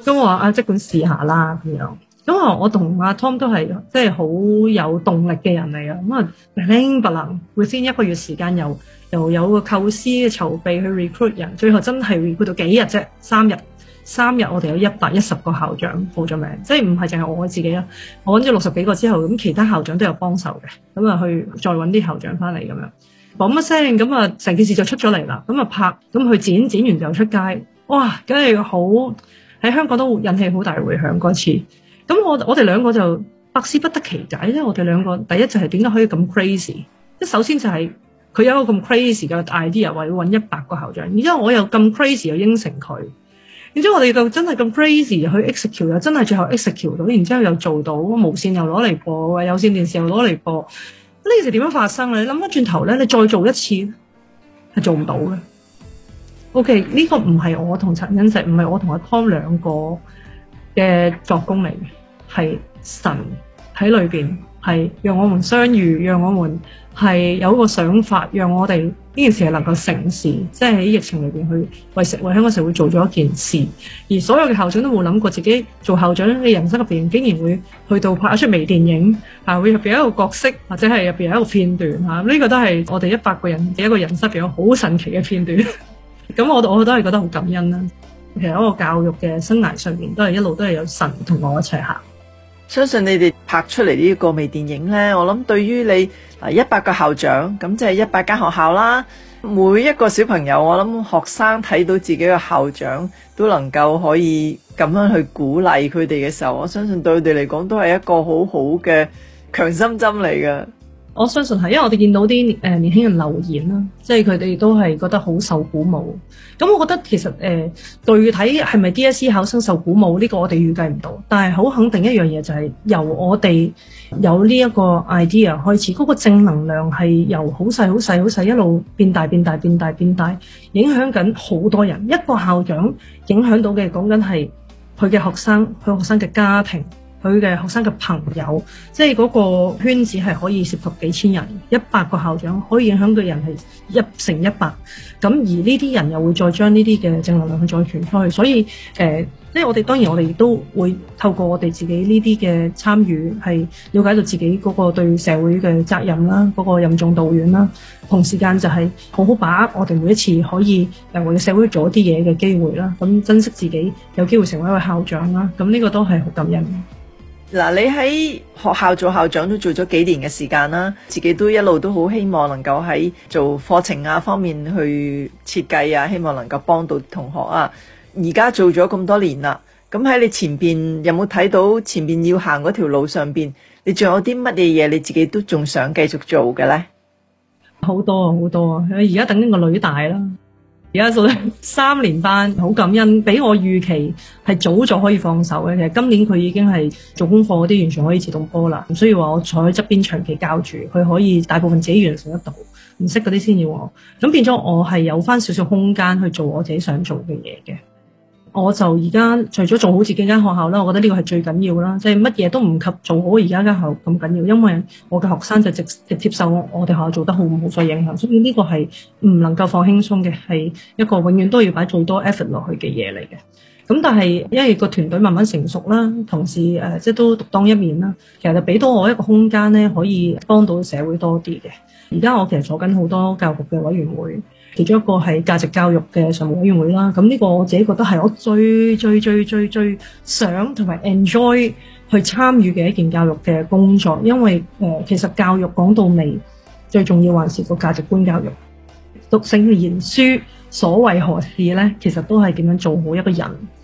咁我話啊，即管試下啦咁樣。咁我同阿 Tom 都係即係好有動力嘅人嚟啊。咁啊，拎不能會先1個月時間又有個構思嘅籌備去 recruit 人，最後真係 recruit 到幾日啫，3日我哋有110個校長報咗名，即係唔係淨係我自己啦。我揾咗60幾個之後，咁其他校長都有幫手嘅，咁啊去再揾啲校長翻嚟咁樣，嘣一聲咁啊，成件事就出咗嚟啦。咁啊拍，咁去剪完就出街，哇！梗係好喺香港都引起好大迴響嗰次。咁我哋兩個就百思不得其解咧。我哋兩個第一就係點解可以咁 crazy？ 即首先就係佢有一個咁 crazy 嘅 idea，話要揾100個校長，然之後我又咁 crazy 又應承佢。然之後我哋就真係咁 crazy 去 execute， 又真係最後 execute 到，然之後又做到無線又攞嚟播，有線電視又攞嚟播。呢件事點樣發生咧？你諗翻轉頭咧，你再做一次係做唔到嘅。OK， 呢個唔係我同陳欣石，唔係我同阿 Tom 兩個嘅作工嚟嘅，係神喺裏邊，係讓我們相遇，讓我們係有一個想法，讓我哋呢件事係能夠成事，即係喺疫情裏邊去為香港社會做咗一件事。而所有嘅校長都冇諗過自己做校長嘅人生入邊，竟然會去到拍一出微電影啊，會入邊一個角色，或者係入邊一個片段嚇。呢個都係我哋100個人嘅一個人生入邊好神奇嘅片段。咁我都係覺得好感恩啦。其實嗰個教育嘅生涯上面都係一路都係有神同我一齊行。 相信你哋拍出嚟呢個微電影呢，我諗對於你100個校長，咁即係100間學校啦，每一個小朋友，我諗學生睇到自己嘅校長都能夠可以咁樣去鼓勵佢哋嘅時候，我相信對佢哋嚟講都係一個好好嘅強心針嚟嘅。 我相信係，因為我哋見到啲年輕人留言啦，即係佢哋都係覺得好受鼓舞。咁我覺得其實具體係咪 DSE 考生受鼓舞呢個我哋預計唔到，但係好肯定一樣嘢就係由我哋有呢一個 idea 開始，嗰個正能量係由好細好細好細一路變大變大變大變大，影響緊好多人。一個校長影響到嘅講緊係佢嘅學生，佢學生嘅家庭，佢嘅學生嘅朋友，即係嗰個圈子係可以涉及幾千人，100個校長可以影響嘅人係1乘100，咁而呢啲人又會再將呢啲嘅正能量去再傳出去，所以即係我哋當然我哋亦都會透過我哋自己呢啲嘅參與，係了解到自己嗰個對社會嘅責任啦，嗰個任重道遠啦，同時間就係好好把握我哋每一次可以為社會做一啲嘢嘅機會啦，咁珍惜自己有機會成為一個校長啦，咁呢個都係好感恩。 嗱，你喺學校做校長都做咗幾年嘅時間啦，自己都一路都好希望能夠喺做課程啊方面去設計啊，希望能夠幫到同學啊。而家做咗咁多年啦，咁喺你前邊有冇睇到前邊要行嗰條路上邊，你仲有啲乜嘢嘢你自己都仲想繼續做嘅呢？ 好多啊，好多啊！而家等緊個女大啦。而家做3年班，好感恩，比我預期係早咗可以放手嘅。其實今年佢已經係做功課嗰啲完全可以自動波啦，唔需要話我坐喺側邊長期教住，佢可以大部分自己完成得到，唔識嗰啲先要我。咁變咗我係有翻少少空間去做我自己想做嘅嘢嘅。我就而家除咗做好自己間學校啦，我覺得呢個係最緊要啦，即係乜嘢都唔及做好而家間學校咁緊要，因為我嘅學生就直接受我哋學校做得好唔好所影響，所以呢個係唔能夠放輕鬆嘅，係一個永遠都要擺最多 effort 落去嘅嘢嚟嘅。咁但係因為個團隊慢慢成熟啦，同時即係都獨當一面啦，其實就俾到我一個空間咧，可以幫到社會多啲嘅。而家我其實坐緊好多教育嘅委員會。其中一個係價值教育嘅常務委員會啦，咁呢個我自己覺得係我最想同埋 enjoy 去參與嘅一件教育嘅工作，因為其實教育講到尾最重要還是個價值觀教育。讀聖賢書所為何事呢？其實都係點樣做好一個人。